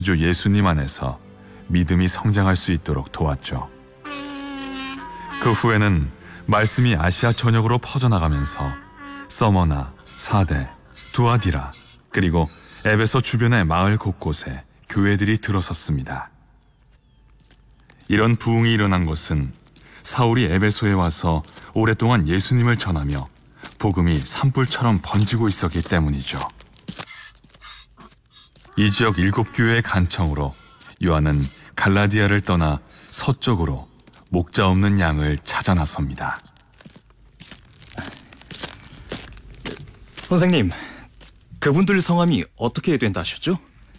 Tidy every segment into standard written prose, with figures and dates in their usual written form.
주 예수님 안에서 믿음이 성장할 수 있도록 도왔죠. 그 후에는 말씀이 아시아 전역으로 퍼져나가면서 서머나, 사대, 두아디라 그리고 에베소 주변의 마을 곳곳에 교회들이 들어섰습니다. 이런 부흥이 일어난 것은 사울이 에베소에 와서 오랫동안 예수님을 전하며 복음이 산불처럼 번지고 있었기 때문이죠. 이 지역 7교회의 간청으로 요한은 갈라디아를 떠나 서쪽으로 목자 없는 양을 찾아 나섭니다. 선생님, 그분들 성함이 어떻게 된다 하셨죠?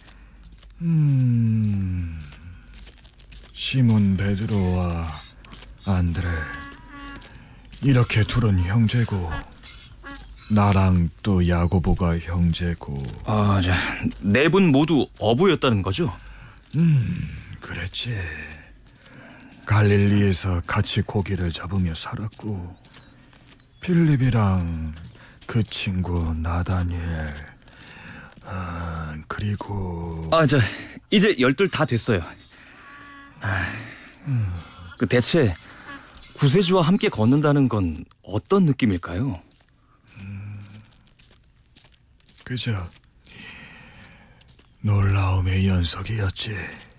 시몬 베드로와 안드레, 이렇게 둘은 형제고 나랑 또 야고보가 형제고. 네 분 모두 어부였다는 거죠? 그랬지. 갈릴리에서 같이 고기를 잡으며 살았고, 필립이랑 그 친구 나다니엘, 그리고 이제 12 다 됐어요. 대체 구세주와 함께 걷는다는 건 어떤 느낌일까요? 그저 놀라움의 연속이었지.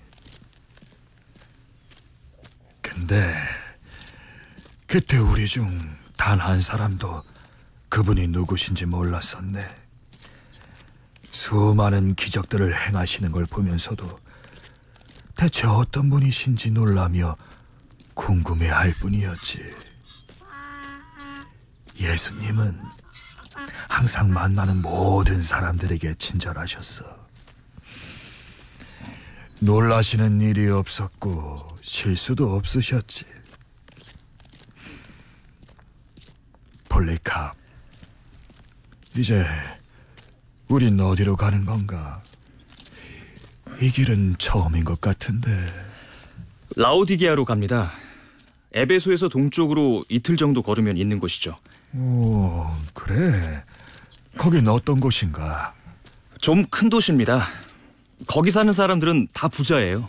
근데 그때 우리 중 단 한 사람도 그분이 누구신지 몰랐었네. 수많은 기적들을 행하시는 걸 보면서도 대체 어떤 분이신지 놀라며 궁금해할 뿐이었지. 예수님은 항상 만나는 모든 사람들에게 친절하셨어. 놀라시는 일이 없었고 실수도 없으셨지. 폴리캅, 이제 우린 어디로 가는 건가? 이 길은 처음인 것 같은데. 라오디게아로 갑니다. 에베소에서 동쪽으로 이틀 정도 걸으면 있는 곳이죠. 오, 그래. 거긴 어떤 곳인가? 좀 큰 도시입니다. 거기 사는 사람들은 다 부자예요.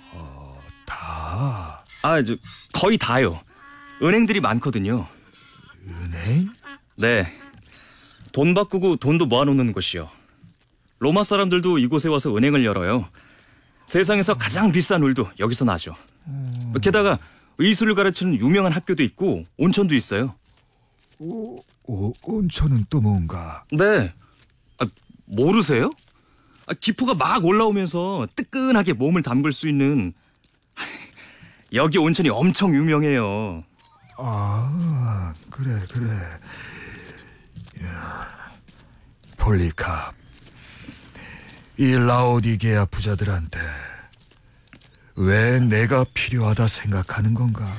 다? 거의 다요. 은행들이 많거든요. 은행? 네. 돈 바꾸고 돈도 모아놓는 곳이요. 로마 사람들도 이곳에 와서 은행을 열어요. 세상에서 가장 비싼 울도 여기서 나죠. 게다가 의술을 가르치는 유명한 학교도 있고 온천도 있어요. 온천은 또 뭔가? 네. 모르세요? 기포가 막 올라오면서 뜨끈하게 몸을 담글 수 있는 여기 온천이 엄청 유명해요. 그래. 폴리캅, 이 라오디게아 부자들한테 왜 내가 필요하다 생각하는 건가?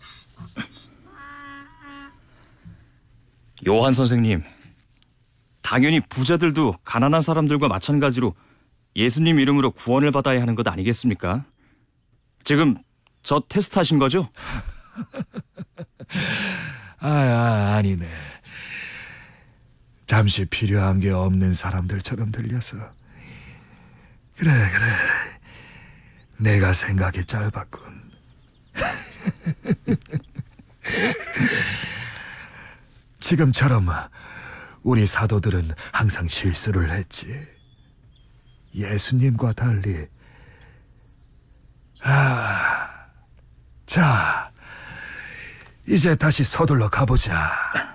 요한 선생님, 당연히 부자들도 가난한 사람들과 마찬가지로 예수님 이름으로 구원을 받아야 하는 것 아니겠습니까? 지금 저 테스트하신 거죠? 아니네. 잠시 필요한 게 없는 사람들처럼 들려서. 그래. 내가 생각이 짧았군. 지금처럼 우리 사도들은 항상 실수를 했지. 예수님과 달리. 자, 이제 다시 서둘러 가보자.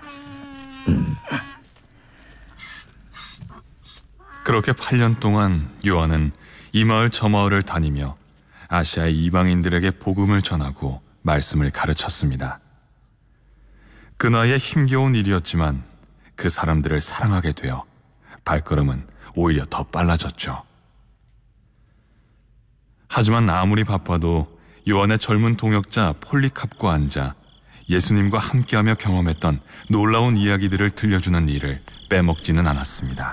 그렇게 8년 동안 요한은 이 마을 저 마을을 다니며 아시아의 이방인들에게 복음을 전하고 말씀을 가르쳤습니다. 그 나이에 힘겨운 일이었지만 그 사람들을 사랑하게 되어 발걸음은 오히려 더 빨라졌죠. 하지만 아무리 바빠도 요한의 젊은 동역자 폴리캅과 앉아 예수님과 함께하며 경험했던 놀라운 이야기들을 들려주는 일을 빼먹지는 않았습니다.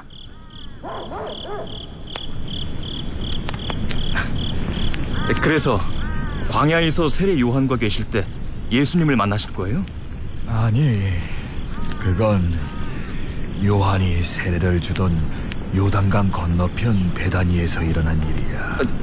그래서 광야에서 세례 요한과 계실 때 예수님을 만나신 거예요? 아니, 그건 요한이 세례를 주던 요단강 건너편 베다니에서 일어난 일이야.